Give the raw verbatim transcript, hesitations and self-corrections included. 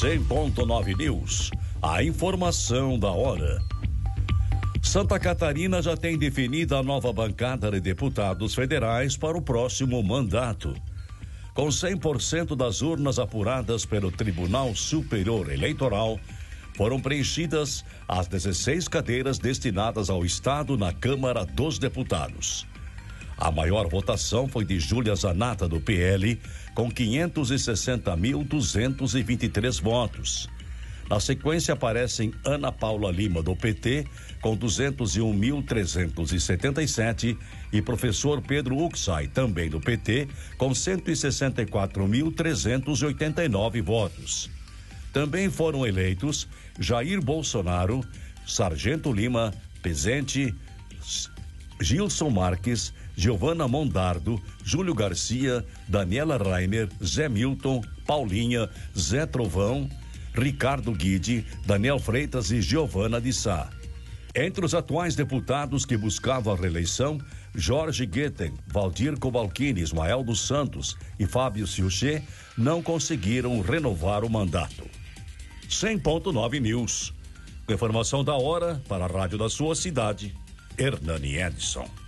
cem ponto nove News. A informação da hora. Santa Catarina já tem definida a nova bancada de deputados federais para o próximo mandato. Com cem por cento das urnas apuradas pelo Tribunal Superior Eleitoral, foram preenchidas as dezesseis cadeiras destinadas ao Estado na Câmara dos Deputados. A maior votação foi de Júlia Zanata, do P L, com quinhentos e sessenta mil duzentos e vinte e três votos. Na sequência aparecem Ana Paula Lima, do P T, com duzentos e um mil trezentos e setenta e sete, e professor Pedro Uxai, também do P T, com cento e sessenta e quatro mil trezentos e oitenta e nove votos. Também foram eleitos Jair Bolsonaro, Sargento Lima, Pezente, Gilson Marques, Giovana Mondardo, Júlio Garcia, Daniela Rainer, Zé Milton, Paulinha, Zé Trovão, Ricardo Guide, Daniel Freitas e Giovana de Sá. Entre os atuais deputados que buscavam a reeleição, Jorge Guetem, Valdir Cobalcini, Ismael dos Santos e Fábio Siuché não conseguiram renovar o mandato. cem ponto nove News. Informação da hora para a rádio da sua cidade, Hernani Edson.